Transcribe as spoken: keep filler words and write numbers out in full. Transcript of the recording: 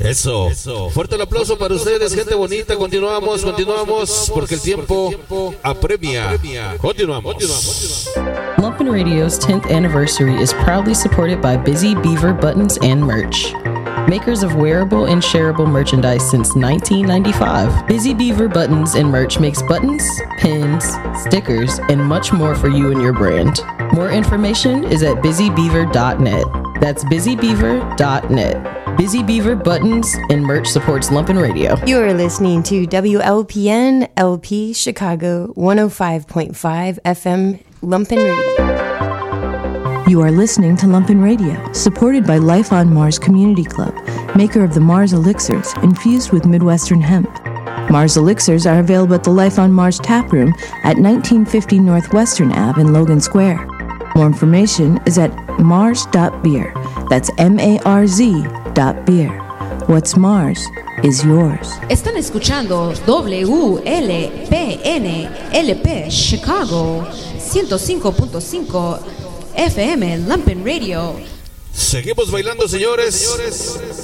Eso. Eso. Fuerte el aplauso para ustedes, gente bonita. Continuamos, continuamos, porque el tiempo apremia. Continuamos. Continuamos. Lumpin' Radio's tenth anniversary is proudly supported by Busy Beaver Buttons and Merch. Makers of wearable and shareable merchandise since nineteen ninety-five. Busy Beaver Buttons and Merch makes buttons, pins, stickers, and much more for you and your brand. More information is at busy beaver dot net. That's busy beaver dot net. Busy Beaver Buttons and Merch supports Lumpin' Radio. You are listening to W L P N L P Chicago one oh five point five F M Lumpin' Radio. You are listening to Lumpin' Radio, supported by Life on Mars Community Club, maker of the Mars Elixirs, infused with Midwestern hemp. Mars Elixirs are available at the Life on Mars tap room at nineteen fifty Northwestern Avenue in Logan Square. More information is at mars dot beer. That's M A R Z dot beer. What's Mars is yours. Están escuchando W L P N L P Chicago ciento cinco punto cinco F M Lumpin' Radio. Seguimos bailando, señores.